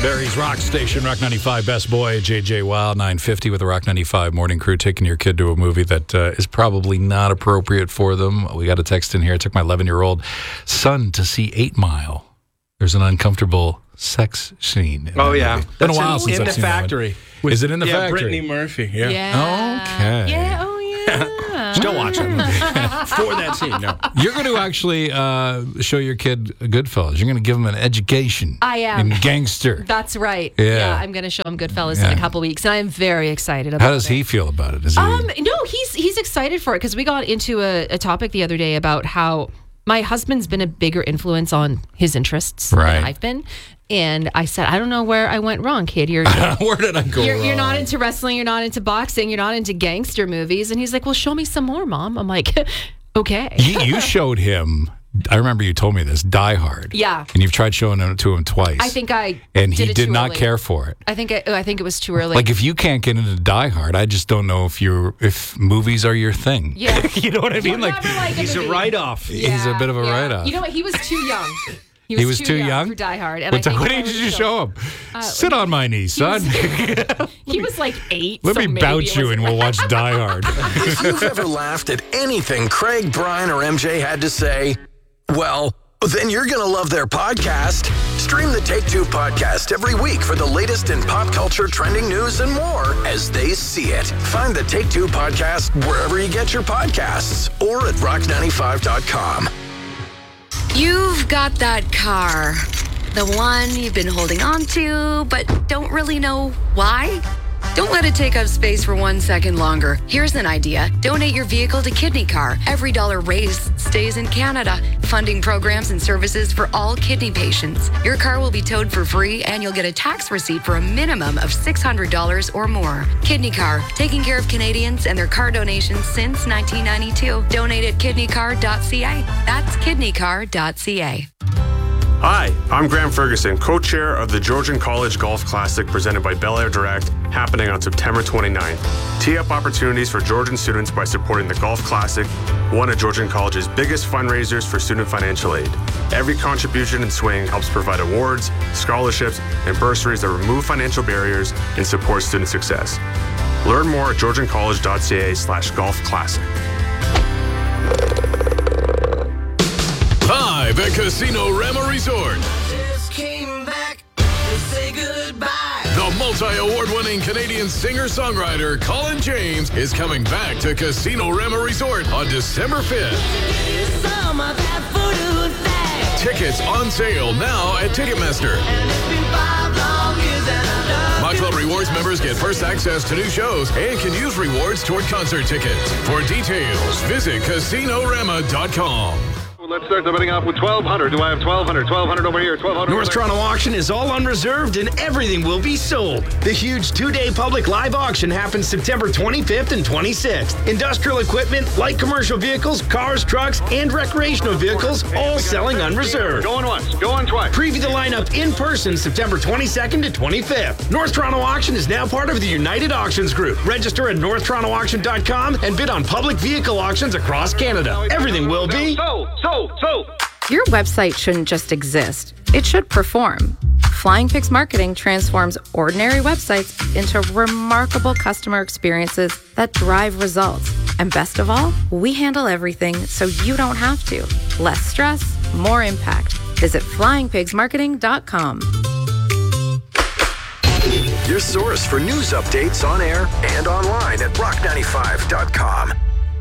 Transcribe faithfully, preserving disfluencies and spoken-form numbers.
Barry's Rock Station, Rock ninety-five, Best Boy, J J Wild, nine fifty with the Rock ninety-five Morning Crew, taking your kid to a movie that uh, is probably not appropriate for them. We got a text in here. I took my eleven-year-old son to see eight mile. There's an uncomfortable sex scene. Oh, yeah. Movie. Been a while in, since in I've the seen factory. That Is it in the yeah, factory? Brittany Murphy. Yeah. Yeah. Okay. Yeah. Oh, yeah. Still watch it. For that scene, no. You're going to actually uh, show your kid Goodfellas. You're going to give him an education. I am. In gangster. That's right. Yeah. Yeah, I'm going to show him Goodfellas Yeah. in a couple weeks, and I'm very excited about it. How does he feel about it? Is he... Um, no, he's he's excited for it because we got into a, a topic the other day about how my husband's been a bigger influence on his interests Right. than I've been. And I said, I don't know where I went wrong, kid. You're Where did I go you're, wrong? you're not into wrestling. You're not into boxing. You're not into gangster movies. And he's like, well, show me some more, Mom. I'm like, okay. you, you showed him, I remember you told me this, Die Hard. Yeah. And you've tried showing it to him twice. I think I And did he it did too not early. care for it. I think I, I think it was too early. Like, if you can't get into Die Hard, I just don't know if you're if movies are your thing. Yeah. You know what I You're mean? Like, never like a He's a movie. write-off. he's a bit of a Yeah. write-off. You know what? He was too young. He was, He was too young? for Die Hard. And What, I think what if I age did was you to- show him? Sit on my knee, son. He was like eight. Let so me maybe bounce it you was- and we'll watch Die Hard. If you've ever laughed at anything Craig, Brian, or M J had to say, well, then you're going to love their podcast. Stream the Take Two podcast every week for the latest in pop culture, trending news, and more as they see it. Find the Take Two podcast wherever you get your podcasts or at rock ninety-five dot com. You've got that car. The one you've been holding on to, but don't really know why? Don't let it take up space for one second longer. Here's an idea. Donate your vehicle to Kidney Car. Every dollar raised stays in Canada, funding programs and services for all kidney patients. Your car will be towed for free, and you'll get a tax receipt for a minimum of six hundred dollars or more. Kidney Car, taking care of Canadians and their car donations since nineteen ninety-two. Donate at kidney car dot c a. That's kidney car dot c a. Hi, I'm Graham Ferguson, co-chair of the Georgian College Golf Classic presented by Bel Air Direct, happening on September twenty-ninth. Tee up opportunities for Georgian students by supporting the Golf Classic, one of Georgian College's biggest fundraisers for student financial aid. Every contribution and swing helps provide awards, scholarships, and bursaries that remove financial barriers and support student success. Learn more at georgian college dot c a slash golf classic. Live at Casino Rama Resort, Just came back to say goodbye. the multi-award-winning Canadian singer-songwriter Colin James is coming back to Casino Rama Resort on December fifth. Some of that voodoo thing. Tickets on sale now at Ticketmaster. And it's been five long years and I love My you. Club Rewards members get first access to new shows and can use rewards toward concert tickets. For details, visit casino rama dot com. Let's start the bidding off with twelve hundred. Do I have twelve hundred? twelve hundred over here. twelve hundred North over there. Toronto Auction is all unreserved and everything will be sold. The huge two-day public live auction happens September twenty-fifth and twenty-sixth. Industrial equipment, light commercial vehicles, cars, trucks, and recreational vehicles all selling unreserved. Going once. Going twice. Preview the lineup in person September twenty-second to twenty-fifth. North Toronto Auction is now part of the United Auctions Group. Register at north toronto auction dot com and bid on public vehicle auctions across Canada. Everything will be... So, so, so. Your website shouldn't just exist. It should perform. Flying Pigs Marketing transforms ordinary websites into remarkable customer experiences that drive results. And best of all, we handle everything so you don't have to. Less stress, more impact. Visit flying pigs marketing dot com. Your source for news updates on air and online at rock ninety-five dot com.